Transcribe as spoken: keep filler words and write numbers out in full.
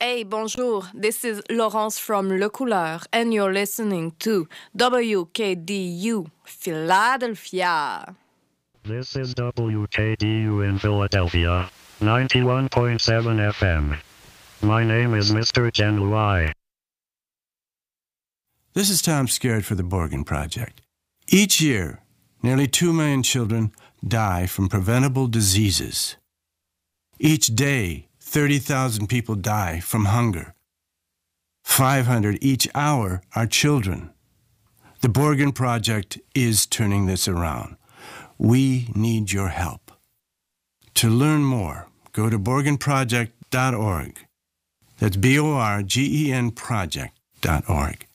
Hey, bonjour. This is Laurence from Le Couleur, and you're listening to W K D U Philadelphia. This is W K D U in Philadelphia, ninety-one point seven F M. My name is Mister Chen Lui. This is Tom Skerritt for the Borgen Project. Each year, nearly two million children die from preventable diseases. Each day, thirty thousand people die from hunger. five hundred each hour are children. The Borgen Project is turning this around. We need your help. To learn more, go to borgen project dot org. That's B O R G E N project dot org.